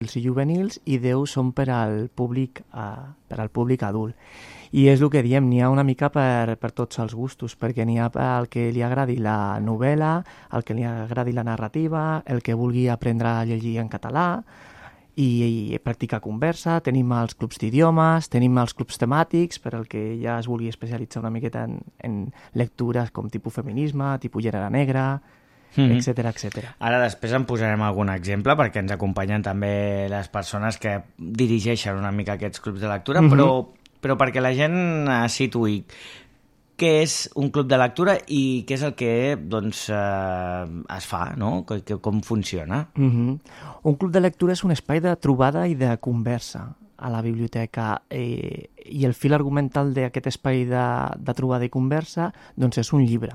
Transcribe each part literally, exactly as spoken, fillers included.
i juvenils i deu són per al públic, uh, per al públic adult. I és el que diem, n'hi ha una mica per, per tots els gustos, perquè n'hi ha el que li agradi la novel·la, el que li agradi la narrativa, el que vulgui aprendre a llegir en català i, i practicar conversa. Tenim els clubs d'idiomes, tenim els clubs temàtics per al que ja es vulgui especialitzar una miqueta en, en lectures com tipus feminisme, tipus gènere negre, mm-hmm. etcètera, etcètera. Ara després en posarem algun exemple perquè ens acompanyen també les persones que dirigeixen una mica aquests clubs de lectura, mm-hmm. però però perquè la gent es situï què és un club de lectura i què és el que doncs, eh, es fa, no? Que, com funciona. Mm-hmm. Un club de lectura és un espai de trobada i de conversa a la biblioteca eh, i el fil argumental d'aquest espai de, de trobada i conversa doncs és un llibre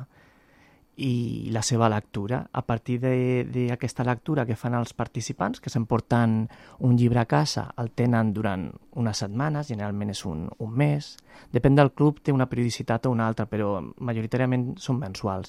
i la seva lectura. A partir d'aquesta lectura que fan els participants, que s'emporten un llibre a casa, el tenen durant unes setmanes, generalment és un, un mes. Depèn del club, té una periodicitat o una altra, però majoritàriament són mensuals.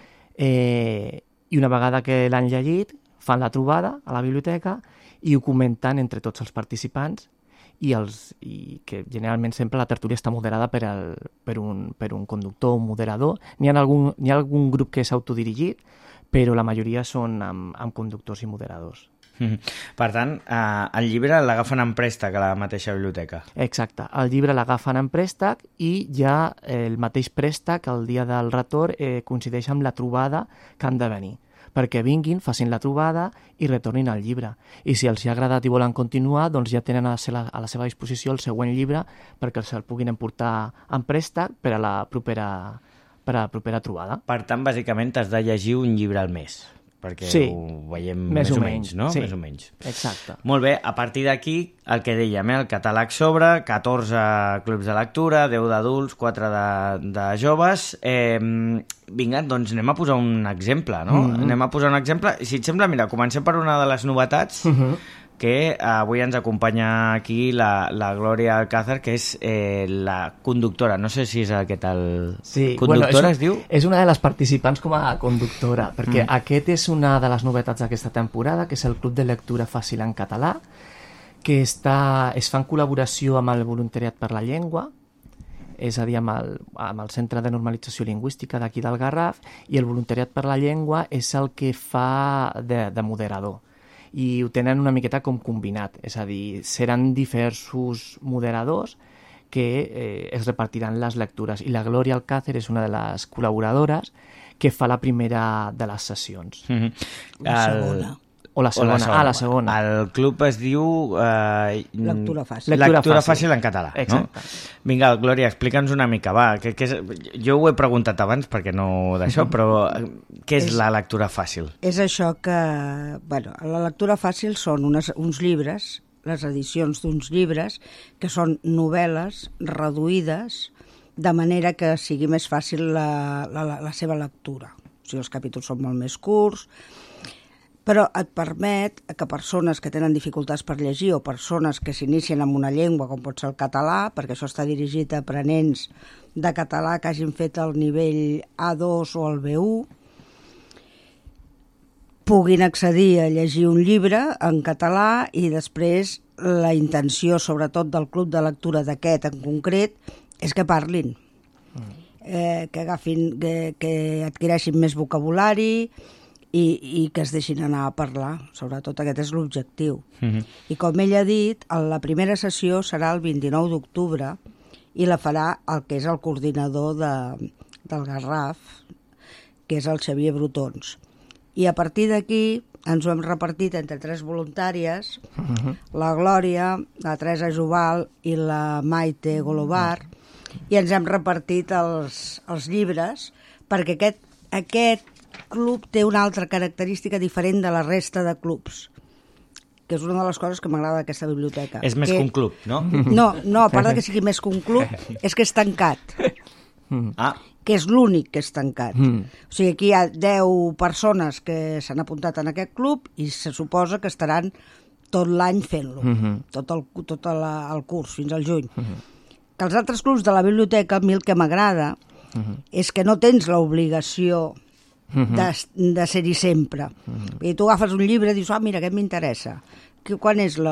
Eh, I una vegada que l'han llegit, fan la trobada a la biblioteca i ho comenten entre tots els participants i, els, i que generalment sempre la tertúlia està moderada per, el, per, un, per un conductor, un moderador. N'hi ha algun, n'hi ha algun grup que és autodirigit, però la majoria són amb, amb conductors i moderadors. Mm. Per tant, eh, el llibre l'agafen en préstec a la mateixa biblioteca. Exacte, el llibre l'agafen en préstec i ja el mateix préstec, el dia del retorn, eh, coincideix amb la trobada que han de venir, perquè vinguin, facin la trobada i retornin al llibre. I si els hi ha agradat i volen continuar, doncs ja tenen a la, a la seva disposició el següent llibre perquè se'l puguin emportar en préstec per a la propera, per a la propera trobada. Per tant, bàsicament, has de llegir un llibre al mes, perquè sí, ho veiem més, més o o menys, menys, no? Sí, més o menys. Exacte. Molt bé, a partir d'aquí, el que dèiem, eh? El catàleg sobre, catorze clubs de lectura, deu d'adults, quatre de, de joves. Eh, vinga, doncs anem a posar un exemple, no? Mm-hmm. Anem a posar un exemple. Si et sembla, mira, comencem per una de les novetats, mm-hmm. que avui ens acompanya aquí la, la Glòria Alcázar, que és eh, la conductora. No sé si és aquest el... Sí, conductora, bueno, és, es diu? És una de les participants com a conductora, perquè mm. aquest és una de les novetats d'aquesta temporada, que és el Club de Lectura Fàcil en Català, que està, es fa en col·laboració amb el Voluntariat per la Llengua, és a dir, amb el, amb el Centre de Normalització Lingüística d'aquí del Garraf, i el Voluntariat per la Llengua és el que fa de, de moderador. I ho tenen una miqueta com combinat, és a dir, seran diversos moderadors que eh, es repartiran les lectures, i la Glòria Alcázar és una de les col·laboradores que fa la primera de les sessions. Mm-hmm. La segona. O la segona. O la segona. Ah, la segona. El club es diu... Eh, Lectura fàcil. Lectura, Lectura fàcil. fàcil en català. Exacte. No? Vinga, Glòria, explica'ns una mica, va. Que, que és, jo ho he preguntat abans perquè no d'això, però què és, és la lectura fàcil? És això que... Bueno, la lectura fàcil són unes, uns llibres, les edicions d'uns llibres, que són novel·les reduïdes de manera que sigui més fàcil la, la, la seva lectura. O sigui, els capítols són molt més curts, però et permet que persones que tenen dificultats per llegir o persones que s'inicien amb una llengua, com pot ser el català, perquè això està dirigit a aprenents de català que hagin fet el nivell A dos o el B u, puguin accedir a llegir un llibre en català i després la intenció, sobretot del club de lectura d'aquest en concret, és que parlin, mm. eh, que agafin, que, que adquireixin més vocabulari, I, i que es deixin anar a parlar. Sobretot aquest és l'objectiu. Mm-hmm. I com ell ha dit, la primera sessió serà el vint-i-nou d'octubre i la farà el que és el coordinador de, del Garraf, que és el Xavier Brutons. I a partir d'aquí ens ho hem repartit entre tres voluntàries, mm-hmm. la Glòria, la Teresa Jubal i la Maite Golobar, mm-hmm. i ens hem repartit els, els llibres perquè aquest, aquest club té una altra característica diferent de la resta de clubs, que és una de les coses que m'agrada d'aquesta biblioteca. És més que... que un club, no? No, no, a part de que sigui més que un club, és que és tancat. Ah. Que és l'únic que és tancat. Mm. O sigui, aquí hi ha deu persones que s'han apuntat en aquest club i se suposa que estaran tot l'any fent-lo, mm-hmm. tot, el, tot el, el curs, fins al juny. Mm-hmm. Que els altres clubs de la biblioteca, a mi el que m'agrada mm-hmm. és que no tens l'obligació de, de ser-hi sempre. Mm-hmm. I tu agafes un llibre i dius, ah, mira, aquest m'interessa. quan és la